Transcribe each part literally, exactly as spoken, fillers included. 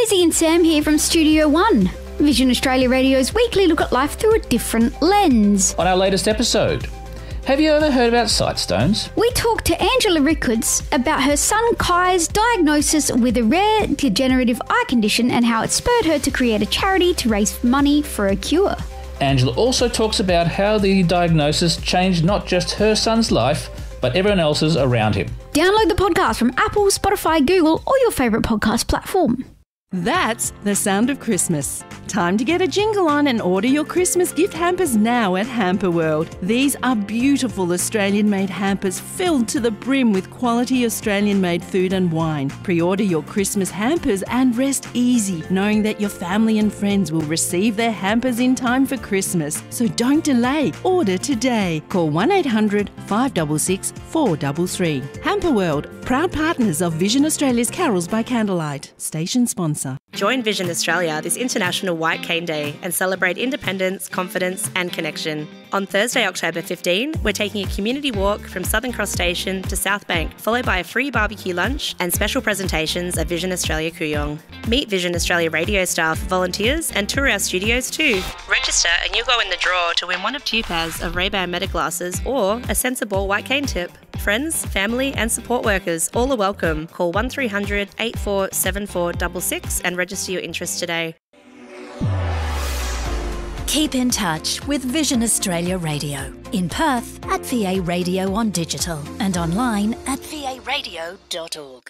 Rosie and Sam here from Studio One, Vision Australia Radio's weekly look at life through a different lens. On our latest episode, have you ever heard about sight stones? We talked to Angela Rickards about her son Kai's diagnosis with a rare degenerative eye condition and how it spurred her to create a charity to raise money for a cure. Angela also talks about how the diagnosis changed not just her son's life, but everyone else's around him. Download the podcast from Apple, Spotify, Google, or your favourite podcast platform. That's the sound of Christmas. Time to get a jingle on and order your Christmas gift hampers now at Hamper World. These are beautiful Australian-made hampers filled to the brim with quality Australian-made food and wine. Pre-order your Christmas hampers and rest easy, knowing that your family and friends will receive their hampers in time for Christmas. So don't delay. Order today. Call one eight hundred five six six four three three. Hamper World, proud partners of Vision Australia's Carols by Candlelight. Station sponsor. Join Vision Australia this International White Cane Day and celebrate independence, confidence and connection. On Thursday, October fifteenth, we're taking a community walk from Southern Cross Station to South Bank, followed by a free barbecue lunch and special presentations at Vision Australia Kooyong. Meet Vision Australia radio staff, volunteers and tour our studios too. Register and you'll go in the draw to win one of two pairs of Ray-Ban Meta glasses or a sensible white cane tip. Friends, family and support workers all are welcome. Call one three hundred eight four seven four six six and register your interest today. Keep in touch with Vision Australia Radio. In Perth at V A Radio on digital and online at v a radio dot org.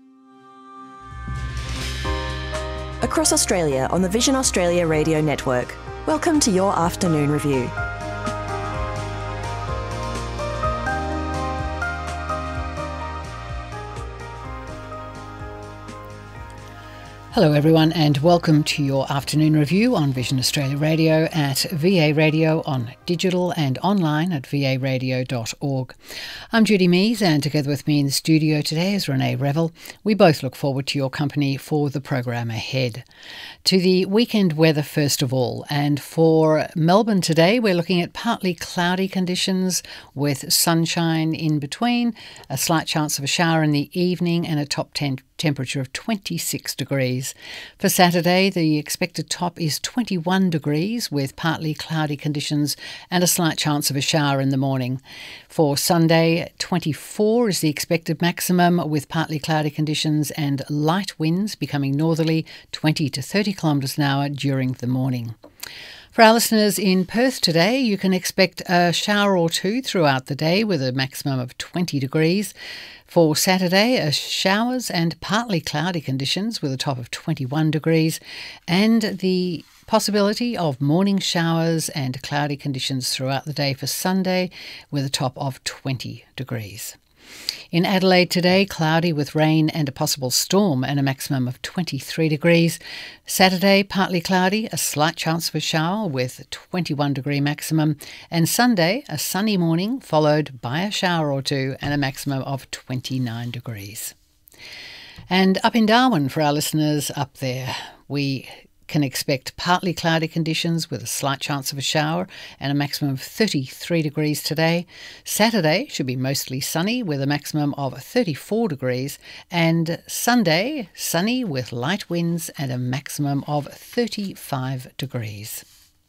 Across Australia on the Vision Australia Radio Network. Welcome to your afternoon review. Hello everyone and welcome to your afternoon review on Vision Australia Radio at V A Radio on digital and online at v a radio dot org. I'm Judy Mees and together with me in the studio today is Renee Revel. We both look forward to your company for the program ahead. To the weekend weather first of all, and for Melbourne today we're looking at partly cloudy conditions with sunshine in between, a slight chance of a shower in the evening and a top ten temperature of twenty-six degrees. For Saturday, the expected top is twenty-one degrees with partly cloudy conditions and a slight chance of a shower in the morning. For Sunday, twenty-four is the expected maximum with partly cloudy conditions and light winds becoming northerly, twenty to thirty kilometres an hour during the morning. For our listeners in Perth today, you can expect a shower or two throughout the day with a maximum of twenty degrees. For Saturday, a showers and partly cloudy conditions with a top of twenty-one degrees and the possibility of morning showers and cloudy conditions throughout the day for Sunday with a top of twenty degrees. In Adelaide today, cloudy with rain and a possible storm and a maximum of twenty-three degrees. Saturday, partly cloudy, a slight chance of a shower with twenty-one degree maximum. And Sunday, a sunny morning followed by a shower or two and a maximum of twenty-nine degrees. And up in Darwin for our listeners up there, we can expect partly cloudy conditions with a slight chance of a shower and a maximum of thirty-three degrees today. Saturday should be mostly sunny with a maximum of thirty-four degrees, and Sunday sunny with light winds and a maximum of thirty-five degrees.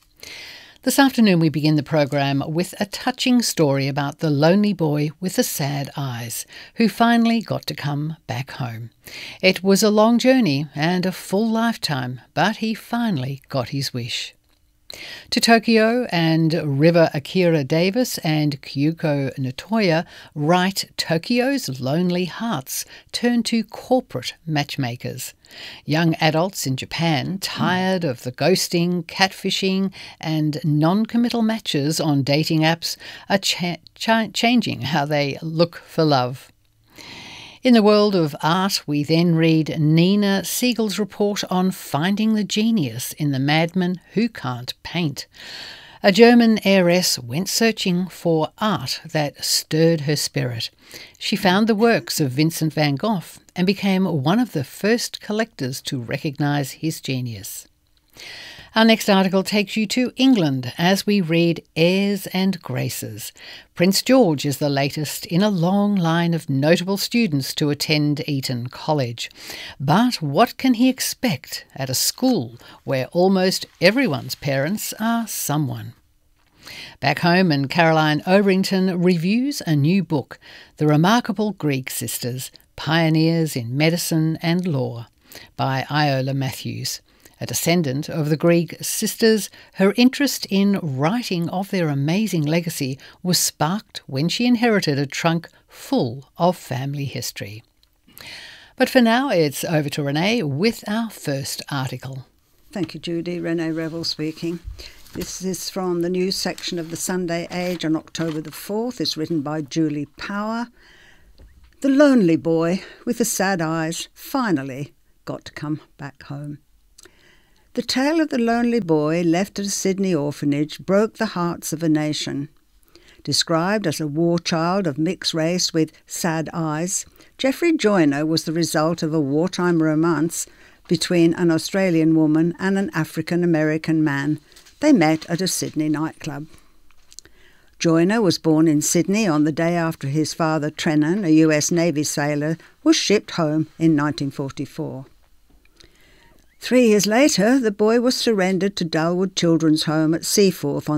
This afternoon we begin the program with a touching story about the lonely boy with the sad eyes who finally got to come back home. It was a long journey and a full lifetime, but he finally got his wish. To Tokyo and River Akira Davis and Kyuko Natoya write Tokyo's lonely hearts turn to corporate matchmakers. Young adults in Japan, tired of the ghosting, catfishing and non-committal matches on dating apps, are cha- cha- changing how they look for love. In the world of art, we then read Nina Siegel's report on finding the genius in the madman who can't paint. A German heiress went searching for art that stirred her spirit. She found the works of Vincent van Gogh and became one of the first collectors to recognise his genius. Our next article takes you to England as we read Airs and Graces. Prince George is the latest in a long line of notable students to attend Eton College. But what can he expect at a school where almost everyone's parents are someone? Back home, and Caroline Overington reviews a new book, The Remarkable Greek Sisters, Pioneers in Medicine and Law, by Iola Matthews. A descendant of the Greek sisters, her interest in writing of their amazing legacy was sparked when she inherited a trunk full of family history. But for now, it's over to Renee with our first article. Thank you, Judy. Renee Revel speaking. This is from the news section of the Sunday Age on October the fourth. It's written by Julie Power. The lonely boy with the sad eyes finally got to come back home. The tale of the lonely boy left at a Sydney orphanage broke the hearts of a nation. Described as a war child of mixed race with sad eyes, Jeffrey Joyner was the result of a wartime romance between an Australian woman and an African-American man. They met at a Sydney nightclub. Joyner was born in Sydney on the day after his father Trennan, a U S Navy sailor, was shipped home in nineteen forty-four. Three years later, the boy was surrendered to Dalwood Children's Home at Seaforth on